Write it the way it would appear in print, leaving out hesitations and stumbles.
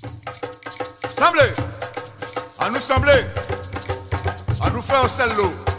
Semblez, à nous sembler, à nous faire un seul lot.